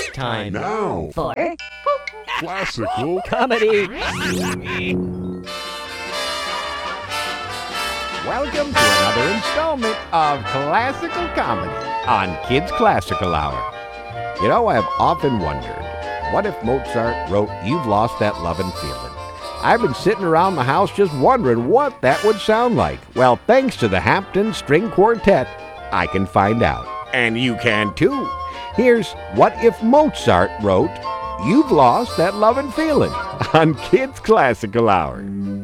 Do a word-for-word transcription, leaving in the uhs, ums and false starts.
time now for classical comedy. Welcome to another installment of Classical Comedy on Kids Classical Hour. You know, I've often wondered, what if Mozart wrote You've Lost That Lovin' Feelin'? I've been sitting around the house just wondering what that would sound like. Well, thanks to the Hampton String Quartet, I can find out. And you can too. Here's What If Mozart Wrote You've Lost That Lovin' Feelin' on Kids Classical Hour.